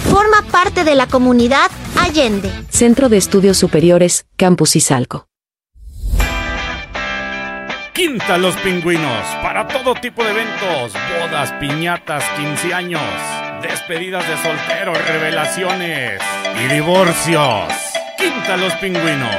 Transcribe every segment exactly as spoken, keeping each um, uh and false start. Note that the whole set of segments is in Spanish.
Forma parte de la comunidad Allende. Centro de Estudios Superiores, Campus Izalco. Quinta Los Pingüinos, para todo tipo de eventos, bodas, piñatas, quince años, despedidas de soltero, revelaciones y divorcios. Quinta Los Pingüinos.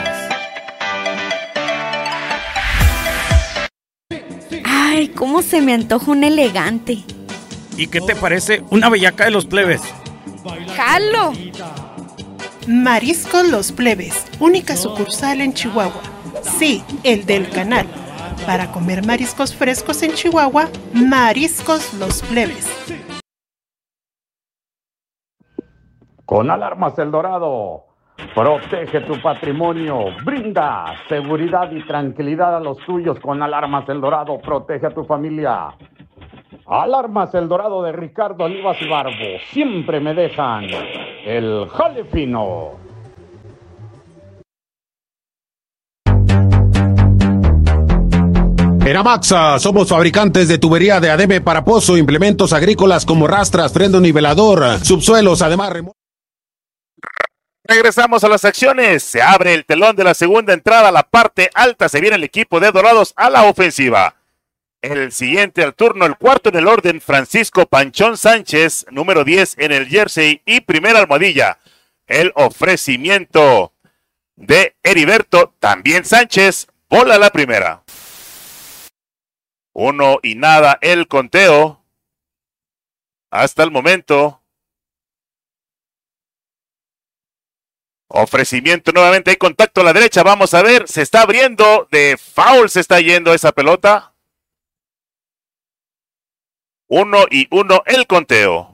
Ay, cómo se me antoja un elegante. ¿Y qué te parece una bellaca de los plebes? ¡Jalo! Mariscos Los Plebes, única sucursal en Chihuahua. Sí, el del canal. Para comer mariscos frescos en Chihuahua, Mariscos Los Plebes. Con Alarmas El Dorado, protege tu patrimonio, brinda seguridad y tranquilidad a los tuyos. Con Alarmas El Dorado, protege a tu familia. Alarmas El Dorado de Ricardo Olivas y Barbo, siempre me dejan el jale fino. En Amaxa somos fabricantes de tubería de adebe para pozo, implementos agrícolas como rastras, freno nivelador, subsuelos, además remo... Regresamos a las acciones. Se abre el telón de la segunda entrada a la parte alta. Se viene el equipo de Dorados a la ofensiva. El siguiente al turno, el cuarto en el orden, Francisco Panchón Sánchez, número diez en el jersey y primera almohadilla. El ofrecimiento de Heriberto, también Sánchez, bola la primera. Uno y nada el conteo. Hasta el momento. Ofrecimiento nuevamente, hay contacto a la derecha, vamos a ver, se está abriendo, de foul se está yendo esa pelota. Uno y uno el conteo.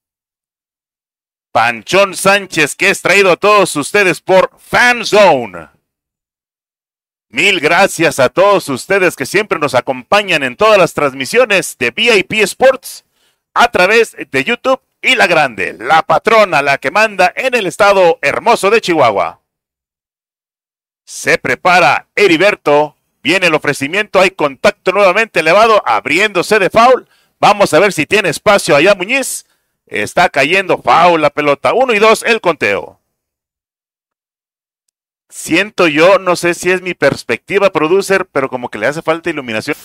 Panchón Sánchez, que es traído a todos ustedes por Fan Zone. Mil gracias a todos ustedes que siempre nos acompañan en todas las transmisiones de V I P Sports a través de YouTube y La Grande, la patrona, la que manda en el estado hermoso de Chihuahua. Se prepara Heriberto, viene el ofrecimiento, hay contacto nuevamente elevado, abriéndose de foul. Vamos a ver si tiene espacio allá Muñiz. Está cayendo foul la pelota. Uno y dos el conteo. Siento yo, no sé si es mi perspectiva, producer, pero como que le hace falta iluminación.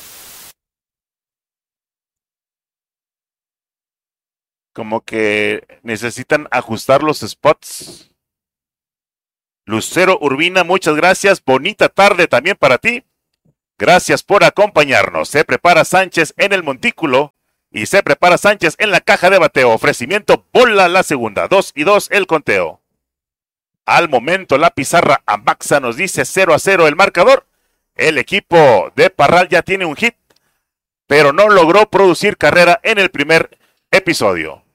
Como que necesitan ajustar los spots. Lucero Urbina, muchas gracias. Bonita tarde también para ti. Gracias por acompañarnos. Se prepara Sánchez en el montículo y se prepara Sánchez en la caja de bateo. Ofrecimiento, bola la segunda. Dos y dos el conteo. Al momento la pizarra Amaxa nos dice cero a cero el marcador. El equipo de Parral ya tiene un hit, pero no logró producir carrera en el primer episodio.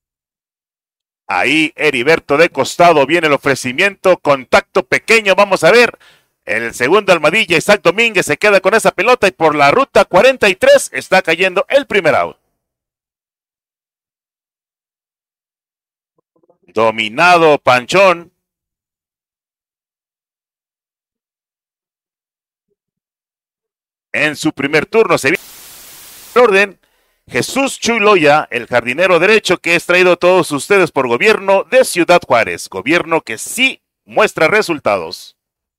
Ahí Heriberto de costado, viene el ofrecimiento, contacto pequeño, vamos a ver. El segundo almohadilla, Isaac Domínguez se queda con esa pelota y por la ruta cuarenta y tres está cayendo el primer out. Dominado Panchón. En su primer turno se viene el orden. Jesús Chuloya, el jardinero derecho que es traído a todos ustedes por Gobierno de Ciudad Juárez. Gobierno que sí muestra resultados.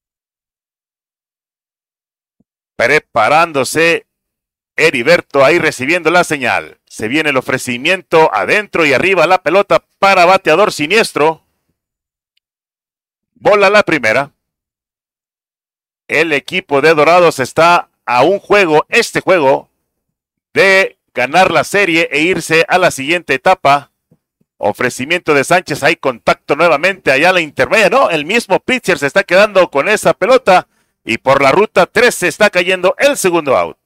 Preparándose Heriberto ahí recibiendo la señal. Se viene el ofrecimiento adentro y arriba la pelota para bateador siniestro. Bola la primera. El equipo de Dorados está a un juego, este juego, de ganar la serie e irse a la siguiente etapa. Ofrecimiento de Sánchez, hay contacto nuevamente allá a la intermedia, no, el mismo pitcher se está quedando con esa pelota y por la ruta tres se está cayendo el segundo out.